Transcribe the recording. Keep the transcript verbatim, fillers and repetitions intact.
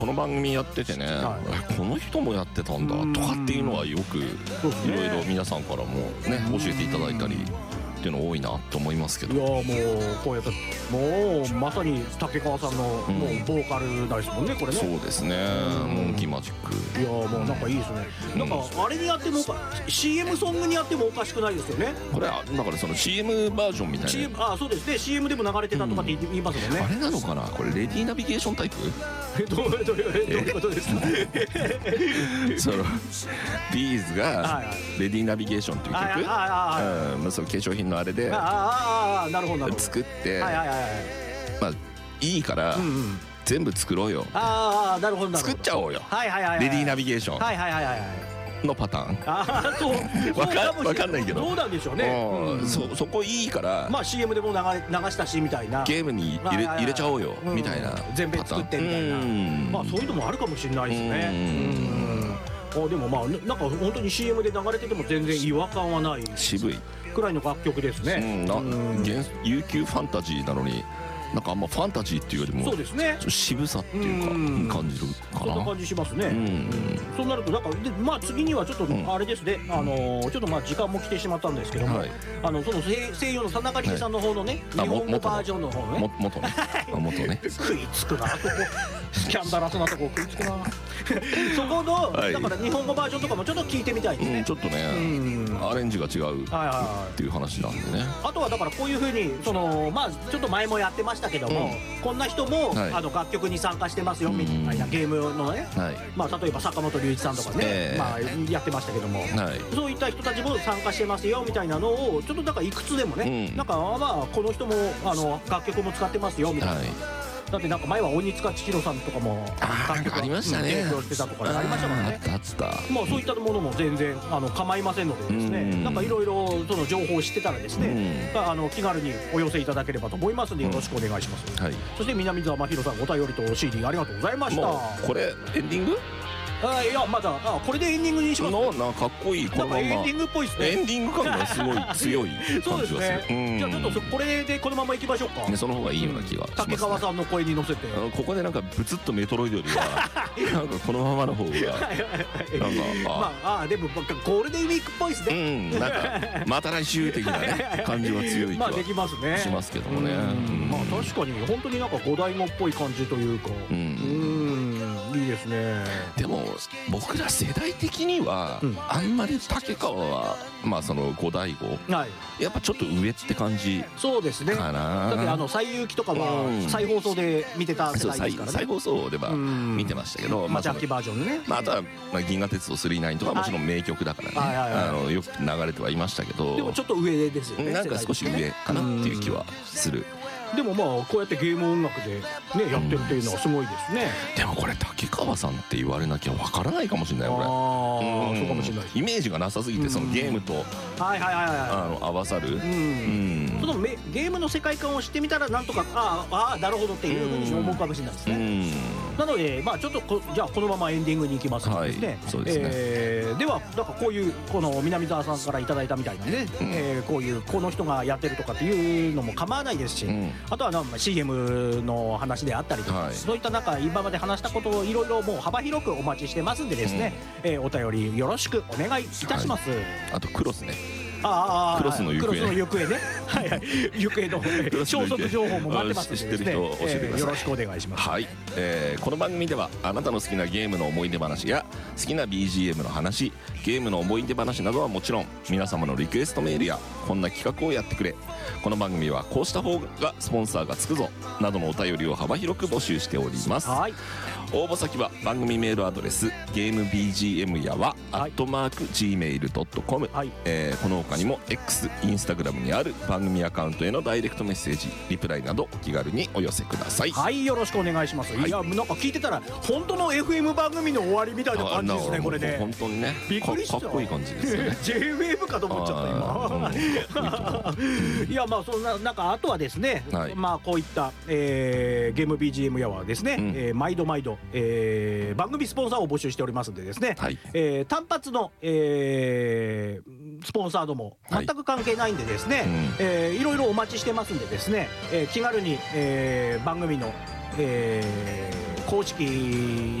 この番組やっててね、はい、この人もやってたんだとかっていうのはよくいろいろ皆さんからもね教えていただいたりっていうの多いなと思いますけど。 いやもうこうやってもうまさに竹川さんのもうボーカルだですもんねこれね。 そうですね、モンキーマジック。 いやもうなんかいいですね、うん、なんかあれにやっても シーエム ソングにやってもおかしくないですよね。 これはだからその シーエム バージョンみたいな、 シーエム あそうですね シーエム でも流れてたとかって言いますもんね、うん、 あれなのかなこれレディーナビゲーションタイプどういうどういうことですかそのビーズがレディーナビゲーションっていう曲、うん、その化粧品のあれで作ってまあいいから全部作ろうよ、 ああなるほど作っちゃおうよレディーナビゲーションのパターン。 ああそうわかんないけどどうなんでしょうね。 そそこいいからまあ シーエム でも流したしみたいな、 ゲームに入れ入れちゃおうよみたいな、 全編作ってみたいな、まあそういうのもあるかもしれないですね。あでもまあなんか本当に シーエム で流れてても全然違和感はない渋いくらいの楽曲ですね。 悠久ファンタジーなのになんかあんまファンタジーっていうよりもそうですね渋さっていうか感じるかな。 そんな感じしますね。そうなるとなんかでまあ次にはちょっとあれですね、あのちょっとまあ時間も来てしまったんですけども、あのその西洋の田中理恵さんの方のね日本語バージョンの方ね元ね元ね食いつくなそこスキャンダラスなとこ食いつくなそこのだから日本語バージョンとかもちょっと聞いてみたいですね。 ちょっとねアレンジが違うっていう話なんでね。 あとはだからこういうふうにそのまあちょっと前もやってましただけども、うん、こんな人も、はい、あの楽曲に参加してますよみたいなゲームのね、はい、まあ例えば坂本龍一さんとかね、えー、まあやってましたけども、はい、そういった人たちも参加してますよみたいなのをちょっとだからいくつでもね、うん、なんかまあこの人もあの楽曲も使ってますよみたいな、はい、だってなんか前は鬼塚千尋さんとかも楽曲ありましたね、 提供してたとかありましたからね。 あったあった。 まあそういったものも全然あの構いませんのでですね、なんかいろいろその情報を知ってたらですね、あの気軽にお寄せいただければと思いますのでよろしくお願いします。はい。そして南沢真宏さんお便りと シーディー ありがとうございました。 これエンディング？ あいやまだあこれでエンディングにします。 なかっこいい。 なんかエンディングっぽいですね。 エンディング感がすごい強い感じがする。そうですね。じゃあちょっとこれでこのまま行きましょうか。 ねその方がいいような気がしますね。 竹川さんの声に乗せて。 ここでなんかブツッとメトロイドよりはなんかこのままの方がなんかまああでもゴールデンウィークっぽいですね。 うんなんかまた来週的なね感じは強い気はしますけどもね。 まあ確かに本当になんか五代目っぽい感じというか。うんいいですね。 でも僕ら世代的には、うん、あんまり竹川はまあその五代醐、はい、やっぱちょっと上って感じそうですねかな。だってあの西遊記とかは再放送で見てた世代ですからね。 再放送では見てましたけど、 まあジャッキバージョンね。 まああとは銀河鉄道スリーナインとかもちろん名曲だからね、あのよく流れてはいましたけど、 でもちょっと上ですよね。 なんか少し上かなっていう気はする。 でもまあこうやってゲーム音楽でねやってるっていうのはすごいですね。 でもこれ竹川さんって言われなきゃわからないかもしれないこれ。 ああそうかもしれない。 イメージがなさすぎてそのゲームと合わさる。 そのゲームの世界観を知ってみたらなんとかああなるほどっていうふうに思うかもしれないですね。なのでまあちょっとじゃあこのままエンディングに行きますのでですね。 そうですね。 ではなんかこういうこの南沢さんからいただいたみたいなね、こういうこの人がやってるとかっていうのも構わないですし。あとは シーエム の話であったりとか、はい、そういった中今まで話したことをいろいろもう幅広くお待ちしてますんでですね、うん、えー、お便りよろしくお願いいたします、はい、 あとクロスねああクロスの行方、 クロスの行方ねはいはい行方の消息情報も待ってますのでですね、よろしくお願いします。 はい、えー、この番組ではあなたの好きなゲームの思い出話や好きな ビージーエム の話、ゲームの思い出話などはもちろん皆様のリクエストメールやこんな企画をやってくれ、この番組はこうした方がスポンサーがつくぞなどのお便りを幅広く募集しております。はい、応募先は番組メールアドレスゲーム ビージーエム やわアットマーク ジーメールドットコム、はい、えー、この他にも X、インスタグラムにある番組アカウントへのダイレクトメッセージ、リプライなどお気軽にお寄せください。 はい、よろしくお願いします。はい、いやなんか聞いてたら本当の エフエム 番組の終わりみたいな感じですねこれね。 本当にねびっくりした。 かっこいい感じですよねジェイウェーブ かと思っちゃった今いやまあそんななんかあとはですね、はい、まあこういった、えー、ゲーム ビージーエム やはですね、うん、えー、毎度毎度、えー、番組スポンサーを募集しておりますんでですね、はい、えー、単発の、えー、スポンサードも全く関係ないんでですね、はい、うん、えー、いろいろお待ちしてますんでですね、えー、気軽に、えー、番組の、えー公式